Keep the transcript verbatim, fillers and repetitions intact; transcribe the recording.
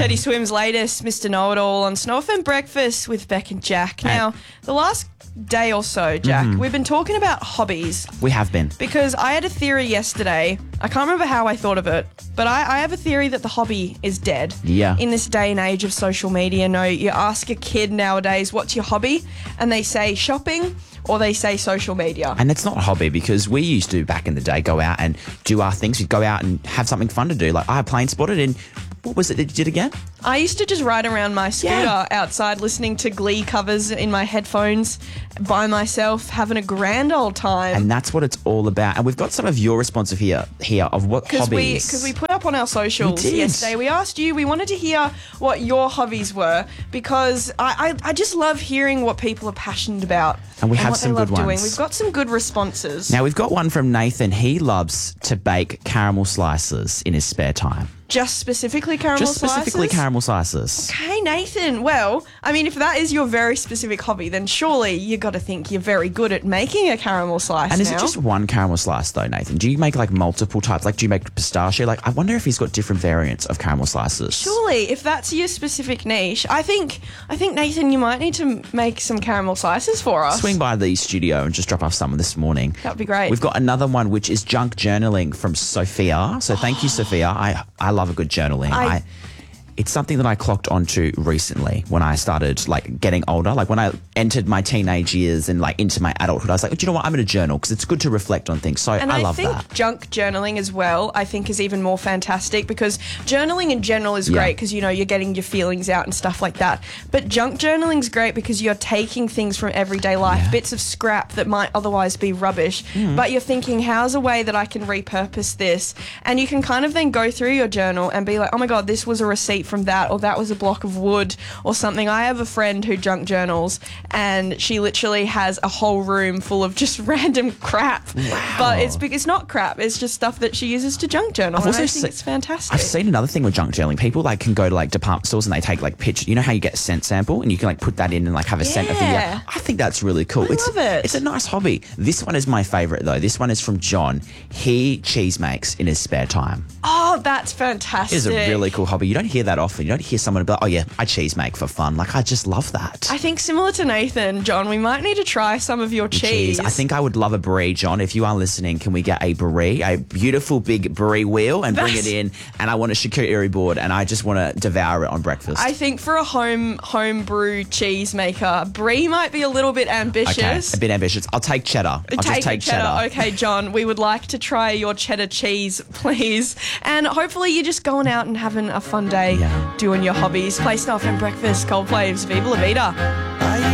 Teddy Swim's latest, Mister Know-It-All on Snow F M Breakfast with Beck and Jack. Now, the last day or so, Jack, mm. we've been talking about hobbies. We have been. Because I had a theory yesterday. I can't remember how I thought of it, but I, I have a theory that the hobby is dead. Yeah. In this day and age of social media, no, you ask a kid nowadays, what's your hobby? And they say shopping or they say social media. And it's not a hobby because we used to, back in the day, go out and do our things. We'd go out and have something fun to do. Like I plane spotted and what was it that you did again? I used to just ride around my scooter Yeah. outside listening to Glee covers in my headphones by myself, having a grand old time. And that's what it's all about. And we've got some of your responses here, here of what Cause hobbies. Because we, we put up on our socials We did. yesterday. We asked you, we wanted to hear what your hobbies were because I, I, I just love hearing what people are passionate about. And we have what some they love good doing. ones. We've got some good responses. Now, we've got one from Nathan. He loves to bake caramel slices in his spare time. Just specifically caramel Just specifically slices? caramel slices. Okay, Nathan. Well, I mean, if that is your very specific hobby, then surely you got to think you're very good at making a caramel slice. And is now. it just one caramel slice though, Nathan? Do you make like multiple types? Like do you make pistachio? Like I wonder if he's got different variants of caramel slices. Surely, if that's your specific niche, I think I think Nathan, you might need to make some caramel slices for us. Swing by the studio and just drop off some this morning. That would be great. We've got another one which is junk journaling from Sophia. So thank you, Sophia. I I love a good journaling. I- I It's something that I clocked onto recently when I started like getting older. Like when I entered my teenage years and like into my adulthood, I was like, do you know what? I'm going to journal because it's good to reflect on things. So And I, I, love think that. junk journaling as well, I think is even more fantastic because journaling in general is Yeah. great because, you know, you're getting your feelings out and stuff like that. But junk journaling is great because you're taking things from everyday life, Yeah. bits of scrap that might otherwise be rubbish, Mm. but you're thinking, how's a way that I can repurpose this? And you can kind of then go through your journal and be like, oh my God, this was a receipt from that, or that was a block of wood or something. I have a friend who junk journals and she literally has a whole room full of just random crap. Wow. But it's it's not crap. It's just stuff that she uses to junk journal. I've and I also think se- it's fantastic. I've seen another thing with junk journaling. People like can go to like department stores and they take like pictures. You know how you get a scent sample and you can like put that in and like have a scent of the Yeah. year. I think that's really cool. I it's, love it. It's a nice hobby. This one is my favorite though. This one is from John. He cheese makes in his spare time. Oh, that's fantastic. It is a really cool hobby. You don't hear that often. You don't hear someone be like, oh yeah, I cheese make for fun. Like I just love that. I think similar to Nathan, John, we might need to try some of your cheese. I think I would love a brie, John. If you are listening, can we get a brie, a beautiful big brie wheel and bring That's- it in? And I want a charcuterie board and I just want to devour it on breakfast. I think for a home home brew cheese maker, brie might be a little bit ambitious. Okay, a bit ambitious. I'll take cheddar. I'll Take, just take a cheddar. Okay, John, we would like to try your cheddar cheese, please. And hopefully you're just going out and having a fun day Yeah. doing your hobbies. Play Snuff and Breakfast, Coldplay's Viva La Vida.